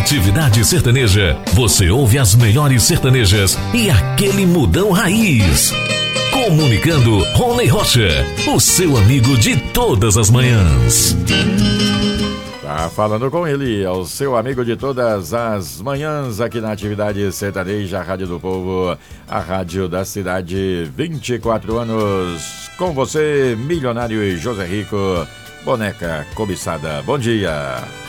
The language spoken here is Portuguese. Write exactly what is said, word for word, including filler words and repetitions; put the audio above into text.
Atividade Sertaneja. Você ouve as melhores sertanejas e aquele mudão raiz. Comunicando Rony Rocha, o seu amigo de todas as manhãs. Tá falando com ele, é o seu amigo de todas as manhãs aqui na Atividade Sertaneja, a Rádio do Povo, a rádio da cidade, vinte e quatro anos. Com você, milionário e José Rico, boneca cobiçada. Bom dia.